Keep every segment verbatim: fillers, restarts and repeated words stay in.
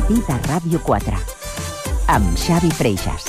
matí de Ràdio quatre, amb Xavi Freixas.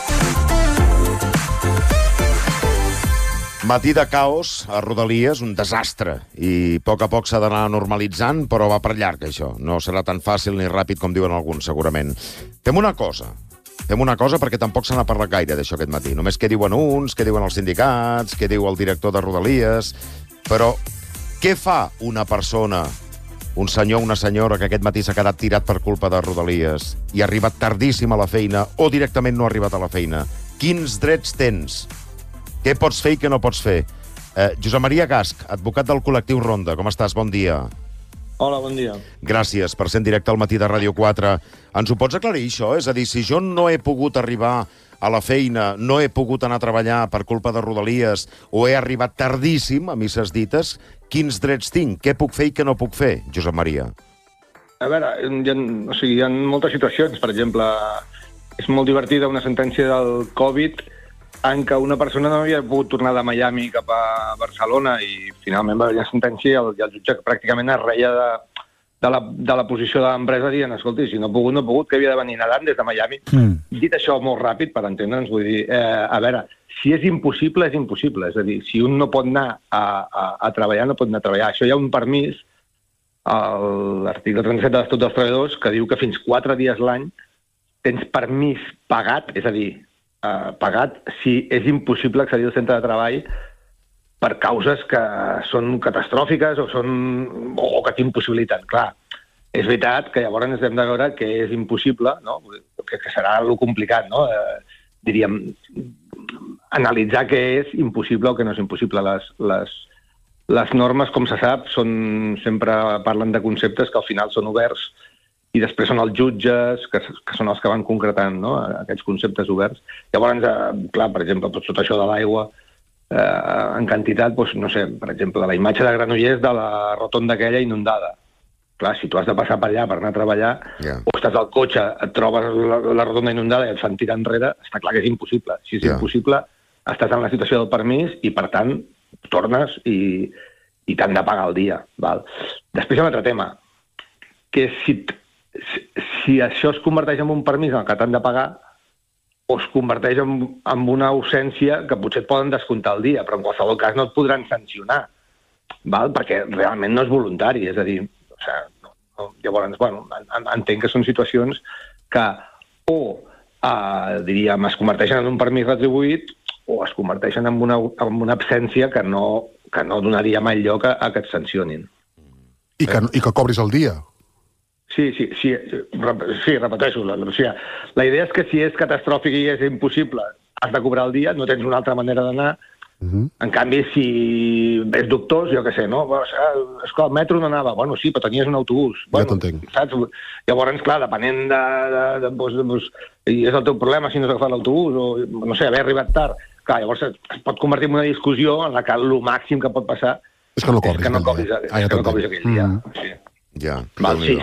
Matí de caos a Rodalies, un desastre, i a poc a poc s'ha d'anar normalitzant, però va per llarg, això. No serà tan fàcil ni ràpid com diuen alguns, segurament. Fem una cosa, fem una cosa perquè tampoc se n'ha parlat gaire d'això aquest matí. Només què diuen uns, què diuen els sindicats, què diu el director de Rodalies... Però què fa una persona, un senyor o una senyora que aquest matí s'ha quedat tirat per culpa de Rodalies i ha arribat tardíssim a la feina o directament no ha arribat a la feina? Quins drets tens? Què pots fer i què no pots fer? Eh, Josep Maria Gasch, advocat del col·lectiu Ronda. Com estàs? Bon dia. Hola, bon dia. Gràcies per ser en directe al matí de Ràdio quatre. Ens ho pots aclarir, això? És a dir, si jo no he pogut arribar a la feina, no he pogut anar a treballar per culpa de Rodalies o he arribat tardíssim, a misses dites, quins drets tinc? Què puc fer i què no puc fer, Josep Maria? A veure, hi ha, o sigui, hi ha moltes situacions. Per exemple, és molt divertida una sentència del Covid en què una persona no havia pogut tornar de Miami cap a Barcelona i finalment va haver una sentència i el, i el jutge pràcticament es reia de, de, la, de la posició de l'empresa dient, escolti, si no ha pogut, no ha pogut, que havia de venir nedant des de Miami. Mm. Dit això molt ràpid, per entendre'ns, vull dir, eh, a veure, si és impossible, és impossible. És a dir, si un no pot anar a, a, a treballar, no pot anar a treballar. Això hi ha un permís, l'article trenta-set de l'Estatut dels Treballadors, que diu que fins quatre dies l'any tens permís pagat, és a dir, eh, pagat si és impossible accedir al centre de treball per causes que són catastròfiques o, són, o que t'impossibiliten. Clar, és veritat que llavors ens hem de veure que és impossible, no? que, que serà lo complicat, no? Eh, diríem, analitzar què és impossible o què no és impossible. Les, les, les normes, com se sap, són, sempre parlen de conceptes que al final són oberts i després són els jutges, que, que són els que van concretant, no? Aquests conceptes oberts. Llavors, eh, clar, per exemple, tot això de l'aigua, Eh, en quantitat, doncs, no sé, per exemple, la imatge de Granollers de la rotonda aquella inundada. Clar, si tu has de passar per allà per anar a treballar, yeah. o estàs al cotxe, et trobes la, la rotonda inundada i et fan tirar enrere, està clar que és impossible. Si és yeah. impossible, estàs en la situació del permís i, per tant, tornes i, i t'han de pagar el dia. Val? Després hi ha un altre tema, que si, si, si això es converteix en un permís en el que t'han de pagar, o es converteix en, en una ausència que potser et poden descomptar el dia, però en qualsevol cas no et podran sancionar, val? Perquè realment no és voluntari, és a dir, o sigui, no, no, llavors, bueno, en, entenc que són situacions que o, eh, diríem, es converteixen en un permís retribuït o es converteixen en una, en una absència que no, que no donaria mai lloc a, a que et sancionin. I que, i que cobris el dia. Sí, sí, sí, sí, repeteixo. La, o sigui, la idea és que si és catastròfic i és impossible, has de cobrar el dia, no tens una altra manera d'anar. Uh-huh. En canvi, si és dubtós, jo què sé, no? És que el metro no anava. Bueno, sí, però tenies un autobús. Ja bueno, t'entenc. Saps? Llavors, clar, depenent de... de, de, de, de, de i és el teu problema si no has agafat l'autobús o, no sé, haver arribat tard. Clar, llavors es pot convertir en una discussió en la que el màxim que pot passar és que no cobris, és que no cobris, ah, ja és que no cobris aquell dia. Mm. Sí. Ja, Val, sí,